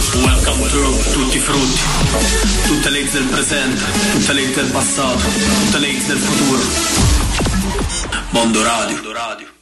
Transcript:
Welcome to tutti i frutti, tutte le hits del presente, tutte le hits del passato, tutte le hits del futuro. Mondo Radio.